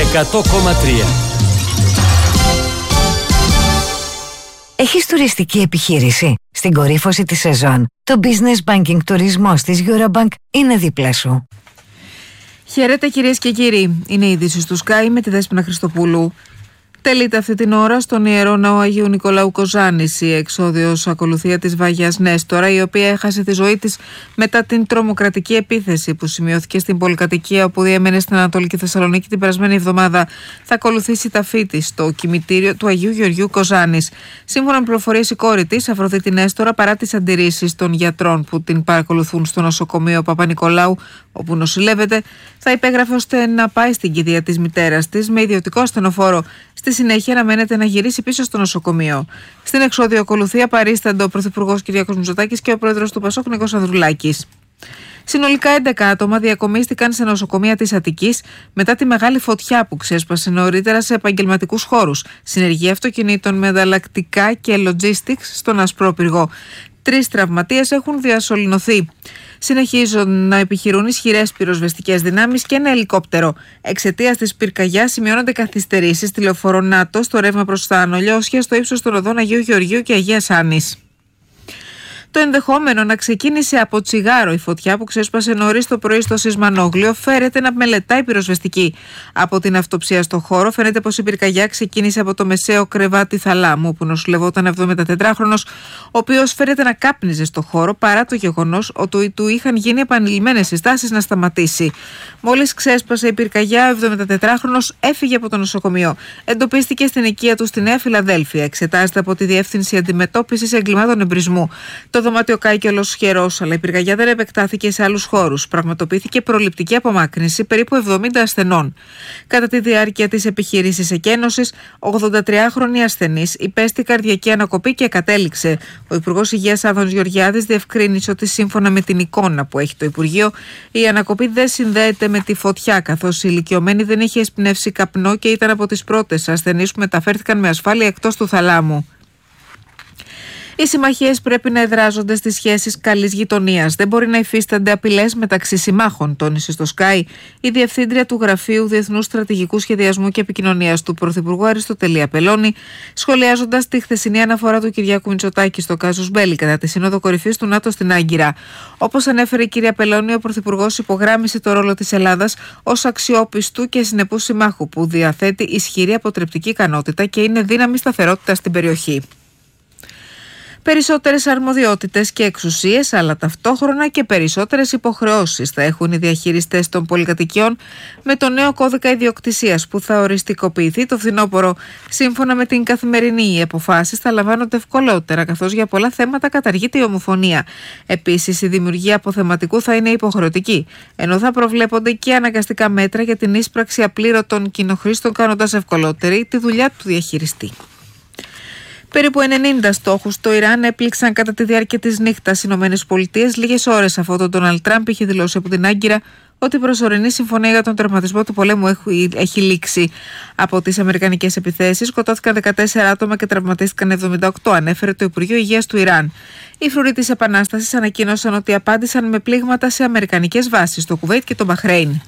100,3. Έχεις τουριστική επιχείρηση? Στην κορύφωση της σεζόν, το Business Banking τουρισμός της Eurobank είναι δίπλα σου. Χαίρετε κυρίες και κύριοι, είναι η είδηση του Sky με τη Δέσποινα Χριστοπούλου. Τελείται αυτή την ώρα στον Ιερό Ναό Αγίου Νικολάου Κοζάνης η εξόδιος ακολουθία της Βάγιας Νέστορα, η οποία έχασε τη ζωή της μετά την τρομοκρατική επίθεση που σημειώθηκε στην πολυκατοικία όπου διέμενε στην Ανατολική Θεσσαλονίκη την περασμένη εβδομάδα. Θα ακολουθήσει ταφή της στο κημητήριο του Αγίου Γεωργίου Κοζάνης. Σύμφωνα με πληροφορίες, η κόρη της, Αφροδίτη Νέστορα, παρά τις αντιρρήσεις των γιατρών που την παρακολουθούν στο νοσοκομείο Παπα-Νικολάου, όπου νοσηλεύεται, θα υπέγραφε ώστε να πάει στην κηδεία της μητέρας της με ιδιωτικό ασθενοφόρο. Στη συνέχεια αναμένεται να γυρίσει πίσω στο νοσοκομείο. Στην εξόδιο ακολουθία παρίστανται ο Πρωθυπουργός Κυριάκος Μητσοτάκης και ο Πρόεδρος του ΠΑΣΟΚ Νίκος Ανδρουλάκης. Συνολικά 11 άτομα διακομίστηκαν σε νοσοκομεία της Αττικής μετά τη μεγάλη φωτιά που ξέσπασε νωρίτερα σε επαγγελματικούς χώρους, συνεργεία αυτοκινήτων με ανταλλακτικά και logistics στον Ασπρόπυργο. 3 τραυματίες έχουν διασωληνωθεί. Συνεχίζουν να επιχειρούν ισχυρές πυροσβεστικές δυνάμεις και ένα ελικόπτερο. Εξαιτίας της πυρκαγιάς σημειώνονται καθυστερήσεις στη λεωφόρο Νάτο στο ρεύμα προς τα Ανολιώσια στο ύψος των οδών Αγίου Γεωργίου και Αγίας Άννης. Το ενδεχόμενο να ξεκίνησε από τσιγάρο η φωτιά που ξέσπασε νωρίς το πρωί στο Σισμανόγλιο φέρεται να μελετάει πυροσβεστική. Από την αυτοψία στο χώρο φαίνεται πως η πυρκαγιά ξεκίνησε από το μεσαίο κρεβάτι θαλάμου, όπου νοσηλευόταν 74χρονος, ο οποίος φέρεται να κάπνιζε στο χώρο παρά το γεγονός ότι του είχαν γίνει επανειλημμένες συστάσεις να σταματήσει. Μόλις ξέσπασε η πυρκαγιά, ο 74χρονος έφυγε από το νοσοκομείο. Εντοπίστηκε στην οικία του στη Νέα Φιλαδέλφια. Εξετάζεται από τη Διεύθυνση Αντιμετώπισης Εγκλημάτων Εμπρισμού. Το δωμάτιο κάηκε ολοσχερός, αλλά η πυρκαγιά δεν επεκτάθηκε σε άλλους χώρους. Πραγματοποιήθηκε προληπτική απομάκρυνση περίπου 70 ασθενών. Κατά τη διάρκεια της επιχείρησης εκένωσης, 83χρονη ασθενής υπέστη καρδιακή ανακοπή και κατέληξε. Ο Υπουργός Υγείας Άδωνης Γεωργιάδης διευκρίνησε ότι σύμφωνα με την εικόνα που έχει το Υπουργείο, η ανακοπή δεν συνδέεται με τη φωτιά, καθώς η ηλικιωμένη δεν είχε εισπνεύσει καπνό και ήταν από τις πρώτες ασθενείς που μεταφέρθηκαν με ασφάλεια εκτός του θαλάμου. Οι συμμαχίες πρέπει να εδράζονται στις σχέσεις καλής γειτονίας. Δεν μπορεί να υφίστανται απειλές μεταξύ συμμάχων, τόνισε στο Sky η Διευθύντρια του Γραφείου Διεθνούς Στρατηγικού Σχεδιασμού και Επικοινωνίας του Πρωθυπουργού Αριστοτέλη Απελώνη, σχολιάζοντας τη χθεσινή αναφορά του Κυριάκου Μητσοτάκη στο Κάζους Μπέλι κατά τη Σύνοδο Κορυφής του ΝΑΤΟ στην Άγκυρα. Όπως ανέφερε η κυρία Απελώνη, ο Πρωθυπουργός υπογράμμισε το ρόλο της Ελλάδας ως αξιόπιστου και συνεπού συμμάχου που διαθέτει ισχυρή αποτρεπτική ικανότητα και είναι δύναμη σταθερότητα στην περιοχή. Περισσότερες αρμοδιότητες και εξουσίες, αλλά ταυτόχρονα και περισσότερες υποχρεώσεις θα έχουν οι διαχειριστές των πολυκατοικιών με το νέο κώδικα ιδιοκτησίας που θα οριστικοποιηθεί το φθινόπωρο. Σύμφωνα με την Καθημερινή, οι αποφάσεις θα λαμβάνονται ευκολότερα, καθώς για πολλά θέματα καταργείται η ομοφωνία. Επίσης, η δημιουργία αποθεματικού θα είναι υποχρεωτική, ενώ θα προβλέπονται και αναγκαστικά μέτρα για την ίσπραξη απλήρωτων κοινοχρήστων, κάνοντας ευκολότερη τη δουλειά του διαχειριστή. Περίπου 90 στόχους το Ιράν έπληξαν κατά τη διάρκεια της νύχτας στις ΗΠΑ, λίγες ώρες αφού ο Ντόναλντ Τραμπ είχε δηλώσει από την Άγκυρα ότι η προσωρινή συμφωνία για τον τερματισμό του πολέμου έχει λήξει. Από τις αμερικανικές επιθέσεις σκοτώθηκαν 14 άτομα και τραυματίστηκαν 78, ανέφερε το Υπουργείο Υγείας του Ιράν. Οι φρουροί της Επανάστασης ανακοίνωσαν ότι απάντησαν με πλήγματα σε αμερικανικές βάσεις στο Κουβέιτ και το Μπαχρέιν.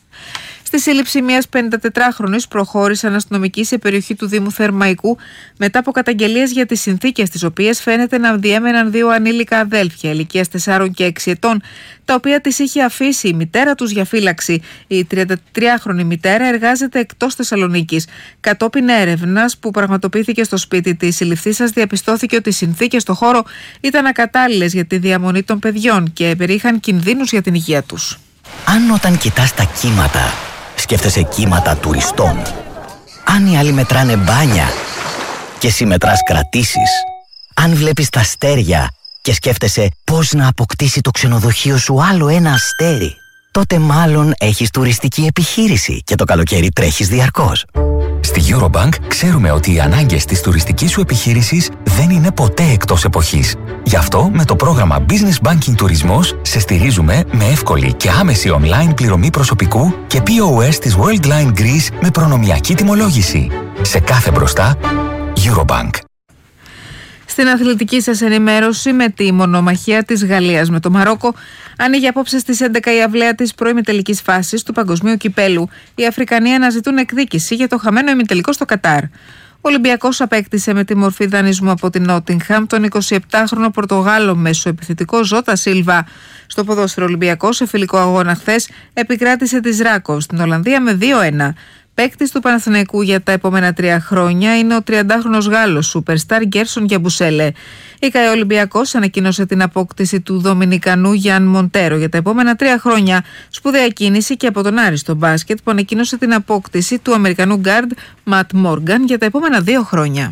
Στη σύλληψη μιας 54χρονης προχώρησαν αστυνομικοί σε περιοχή του Δήμου Θερμαϊκού μετά από καταγγελίες για τις συνθήκες τις οποίες φαίνεται να διέμεναν 2 ανήλικα αδέλφια ηλικίας 4 και 6 ετών, τα οποία τις είχε αφήσει η μητέρα τους για φύλαξη. Η 33χρονη μητέρα εργάζεται εκτός Θεσσαλονίκης. Κατόπιν έρευνας που πραγματοποιήθηκε στο σπίτι της συλληφθήσας, διαπιστώθηκε ότι οι συνθήκες στο χώρο ήταν ακατάλληλες για τη διαμονή των παιδιών και περιείχαν κινδύνους για την υγεία τους. Αν όταν κοιτάς τα κύματα σκέφτεσαι κύματα τουριστών, αν οι άλλοι μετράνε μπάνια και εσύ μετράς κρατήσεις, αν βλέπεις τα αστέρια και σκέφτεσαι πώς να αποκτήσει το ξενοδοχείο σου άλλο ένα αστέρι, τότε μάλλον έχεις τουριστική επιχείρηση και το καλοκαίρι τρέχεις διαρκώς. Στη Eurobank ξέρουμε ότι οι ανάγκες της τουριστικής σου επιχείρησης δεν είναι ποτέ εκτός εποχής. Γι' αυτό με το πρόγραμμα Business Banking Τουρισμός σε στηρίζουμε με εύκολη και άμεση online πληρωμή προσωπικού και POS της Worldline Greece με προνομιακή τιμολόγηση. Σε κάθε μπροστά, Eurobank. Στην αθλητική σας ενημέρωση, με τη μονομαχία της Γαλλίας με το Μαρόκο, ανοίγει απόψε στις 11 η αυλαία της προημιτελικής φάσης του Παγκοσμίου Κυπέλου. Οι Αφρικανοί αναζητούν εκδίκηση για το χαμένο ημιτελικό στο Κατάρ. Ο Ολυμπιακός απέκτησε με τη μορφή δανεισμού από την Νότιγχαμ τον 27χρονο Πορτογάλο μεσοεπιθετικό Ζώτα Σίλβα. Στο ποδόσφαιρο Ολυμπιακό, σε φιλικό αγώνα χθες, επικράτησε τη Ράκοβ στην Ολλανδία με 2-1. Παίκτης του Παναθηναϊκού για τα επόμενα 3 χρόνια είναι ο 30χρονος Γάλλος σούπερσταρ Γκέρσον Γιαμπουσέλε. Η ΚΑΕ Ολυμπιακός ανακοίνωσε την απόκτηση του Δομινικανού Γιάν Μοντέρο για τα επόμενα 3 χρόνια. Σπουδαία κίνηση και από τον Άρη στο μπάσκετ, που ανακοίνωσε την απόκτηση του Αμερικανού γκάρντ Ματ Μόργαν για τα επόμενα 2 χρόνια.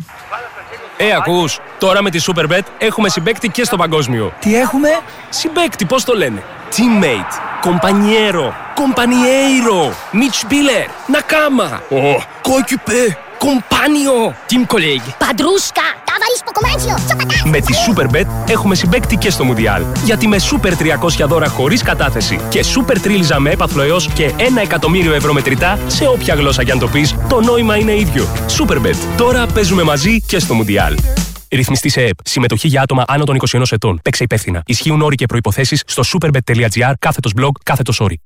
Ακούς, τώρα με τη Superbet έχουμε συμπαίκτη και στο παγκόσμιο. Τι έχουμε? Συμπαίκτη, πώς το λένε? Teammate, compañero, compañeiro, Mitspieler, Nakama, coéquipier, compagno, team colleague. Padrusca, tavarisko komancio. Με τη Superbet έχουμε συμπαίκτη και στο Μουντιάλ. Γιατί με Super 300 δώρα χωρίς κατάθεση και Super Τρίλιζα με έπαθλο έως και 1 εκατομμύριο ευρώ μετρητά, σε όποια γλώσσα κι αν το πεις, το νόημα είναι ίδιο. Superbet. Τώρα παίζουμε μαζί και στο Μουντιάλ. Ρυθμιστή σε ΕΕΠ. Συμμετοχή για άτομα άνω των 21 ετών. Παίξε υπεύθυνα. Ισχύουν όροι και προϋποθέσεις στο superbet.gr/blog/όροι.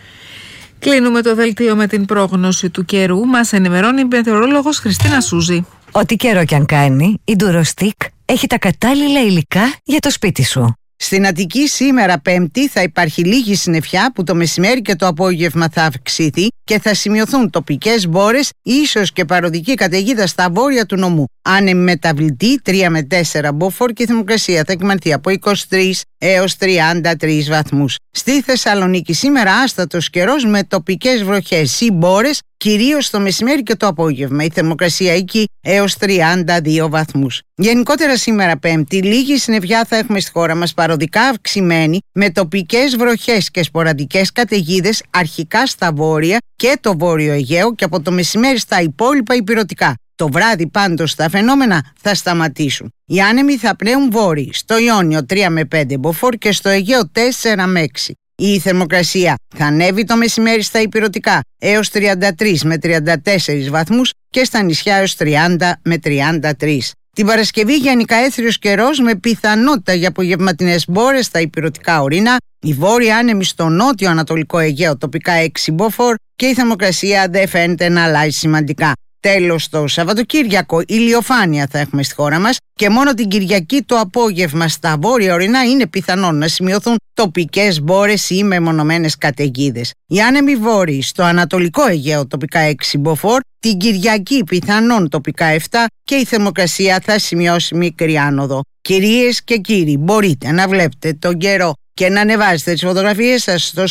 Κλείνουμε το δελτίο με την πρόγνωση του καιρού. Μας ενημερώνει η μετεωρόλογος Χριστίνα Σούζη. Ό,τι καιρό κι αν κάνει, η Durostic έχει τα κατάλληλα υλικά για το σπίτι σου. Στην Αττική σήμερα Πέμπτη θα υπάρχει λίγη συννεφιά που το μεσημέρι και το απόγευμα θα αυξηθεί και θα σημειωθούν τοπικές μπόρες, ίσως και παροδική καταιγίδα στα βόρεια του νομού. Άνεμη μεταβλητή 3 με 4 μποφόρ και η θερμοκρασία θα κυμανθεί από 23 έως 33 βαθμούς. Στη Θεσσαλονίκη σήμερα άστατος καιρός με τοπικές βροχές ή μπόρες, κυρίως το μεσημέρι και το απόγευμα. Η θερμοκρασία εκεί έως 32 βαθμούς. Γενικότερα σήμερα Πέμπτη λίγη συννεφιά θα έχουμε στη χώρα μας, παροδικά αυξημένη, με τοπικές βροχές και σποραδικές καταιγίδες αρχικά στα βόρεια και το βόρειο Αιγαίο και από το μεσημέρι στα υπόλοιπα ηπειρωτικά. Το βράδυ πάντως τα φαινόμενα θα σταματήσουν. Οι άνεμοι θα πνέουν βόρειοι, στο Ιόνιο 3 με 5 μποφόρ και στο Αιγαίο 4 με 6. Η θερμοκρασία θα ανέβει το μεσημέρι στα ηπειρωτικά έως 33 με 34 βαθμούς και στα νησιά έως 30 με 33. Την Παρασκευή γενικά έθριος καιρός με πιθανότητα για απογευματινές μπόρες στα ηπειρωτικά ορεινά, η βόρεια άνεμη στο νότιο ανατολικό Αιγαίο τοπικά 6 μποφόρ και η θερμοκρασία δεν φαίνεται να αλλάζει σημαντικά. Τέλος, το Σαββατοκύριακο ηλιοφάνεια θα έχουμε στη χώρα μας και μόνο την Κυριακή το απόγευμα στα βόρεια ορεινά είναι πιθανόν να σημειωθούν τοπικές μπόρες ή μεμονωμένες καταιγίδες. Οι άνεμοι βόρειοι στο ανατολικό Αιγαίο τοπικά 6 μποφόρ, την Κυριακή πιθανόν τοπικά 7 και η θερμοκρασία θα σημειώσει μικρή άνοδο. Κυρίες και κύριοι, μπορείτε να βλέπετε τον καιρό και να ανεβάζετε τις φωτογραφίες σας στο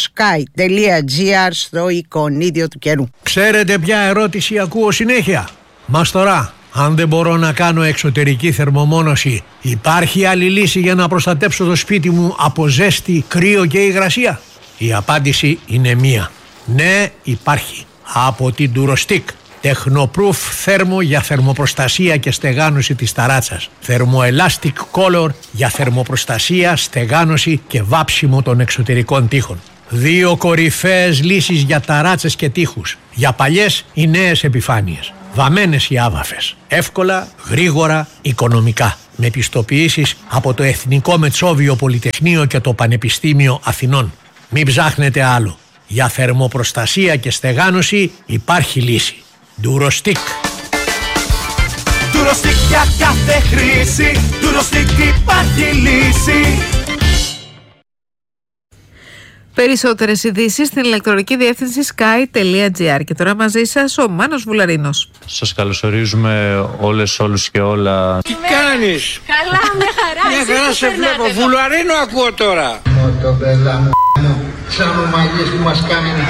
sky.gr στο εικονίδιο του καιρού. Ξέρετε ποια ερώτηση ακούω συνέχεια? Μας τώρα, αν δεν μπορώ να κάνω εξωτερική θερμομόνωση, υπάρχει άλλη λύση για να προστατέψω το σπίτι μου από ζέστη, κρύο και υγρασία? Η απάντηση είναι μία. Ναι, υπάρχει. Από την Durostic. Technoproof θέρμο για θερμοπροστασία και στεγάνωση της ταράτσας. Thermoelastic Color για θερμοπροστασία, στεγάνωση και βάψιμο των εξωτερικών τοίχων. 2 κορυφαίες λύσεις για ταράτσες και τοίχους. Για παλιές ή νέες επιφάνειες. Βαμμένες ή άβαφες. Εύκολα, γρήγορα, οικονομικά. Με πιστοποιήσεις από το Εθνικό Μετσόβιο Πολυτεχνείο και το Πανεπιστήμιο Αθηνών. Μην ψάχνετε άλλο. Για θερμοπροστασία και στεγάνωση υπάρχει λύση. Durostic. Durostic για κάθε χρήση. Durostic υπάρχει λύση. Περισσότερες ειδήσεις στην ηλεκτρονική διεύθυνση sky.gr. Και τώρα μαζί σας ο Μάνος Βουλαρίνος. Σας καλωσορίζουμε όλους και όλα. Τι κάνεις? Καλά, μια χαρά. Μια χαρά σε βλέπω. Βουλαρίνο ακούω τώρα. Το μπέλα μου, σαν ομαγίες που μας κάνουν.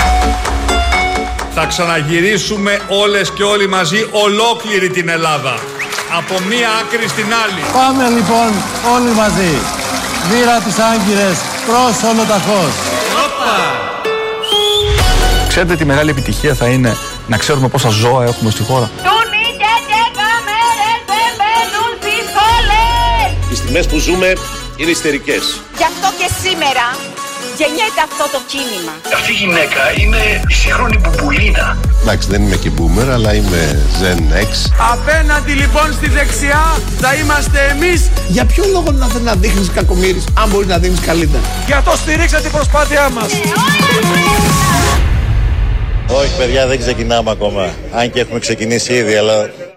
Θα ξαναγυρίσουμε όλες και όλοι μαζί ολόκληρη την Ελλάδα. Από μία άκρη στην άλλη. Πάμε λοιπόν όλοι μαζί. Βήρα τις Άγκυρες προς Ολοταχώς. Ξέρετε τι μεγάλη επιτυχία θα είναι να ξέρουμε πόσα ζώα έχουμε στη χώρα? Οι στιγμές που ζούμε είναι ιστερικές. Γι' αυτό και σήμερα γεννιέται αυτό το κίνημα. Αυτή η γυναίκα είναι η σύγχρονη Μπουμπουλίνα. Εντάξει, δεν είμαι και boomer, αλλά είμαι Gen X. Απέναντι λοιπόν στη δεξιά θα είμαστε εμείς. Για ποιο λόγο να δείχνεις κακομοίρης, αν μπορείς να δείχνεις καλύτερα? Για το στηρίξα την προσπάθειά μας. Όχι παιδιά, δεν ξεκινάμε ακόμα. Αν και έχουμε ξεκινήσει ήδη, αλλά